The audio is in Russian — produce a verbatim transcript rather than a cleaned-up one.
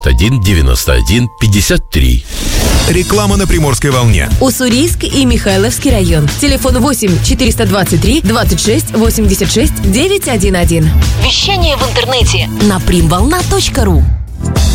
один девяносто один пятьдесят три. Реклама на Приморской волне. Уссурийск и Михайловский район. Телефон восемь четыреста двадцать три двадцать шесть восемьдесят шесть девятьсот одиннадцать. Вещание в интернете на примволна точка ру.